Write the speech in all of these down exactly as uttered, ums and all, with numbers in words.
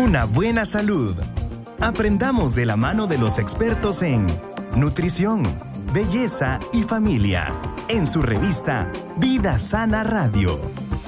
una buena salud. Aprendamos de la mano de los expertos en nutrición, belleza y familia, en su revista Vida Sana Radio.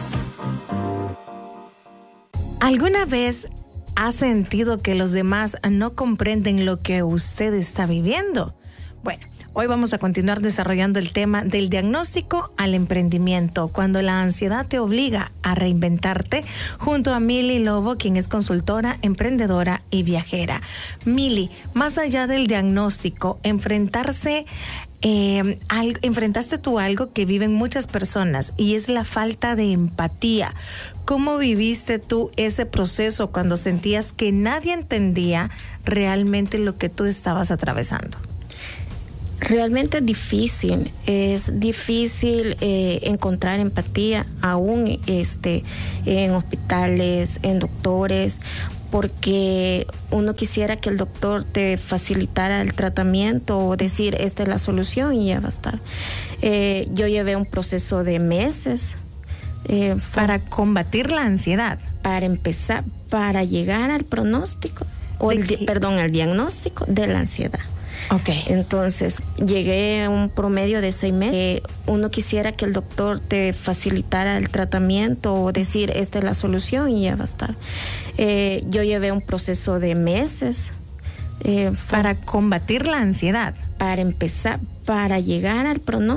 ¿Alguna vez ha sentido que los demás no comprenden lo que usted está viviendo? Bueno, hoy vamos a continuar desarrollando el tema del diagnóstico al emprendimiento, cuando la ansiedad te obliga a reinventarte, junto a Mili Lobo, quien es consultora, emprendedora y viajera. Mili, más allá del diagnóstico, enfrentarse, eh, al, enfrentaste tú algo que viven muchas personas y es la falta de empatía. ¿Cómo viviste tú ese proceso cuando sentías que nadie entendía realmente lo que tú estabas atravesando? Realmente es difícil, es difícil eh, encontrar empatía aún este, en hospitales, en doctores, porque uno quisiera que el doctor te facilitara el tratamiento o decir esta es la solución y ya va a estar. Eh, yo llevé un proceso de meses. Eh, para combatir la ansiedad. Para empezar, para llegar al pronóstico, o el, perdón, al diagnóstico de la ansiedad. Okay. Entonces, llegué a un promedio de seis meses. Eh, uno quisiera que el doctor te facilitara el tratamiento o decir esta es la solución y ya va a estar. Eh, yo llevé un proceso de meses. Eh, para combatir la ansiedad. Para empezar, para llegar al pronóstico.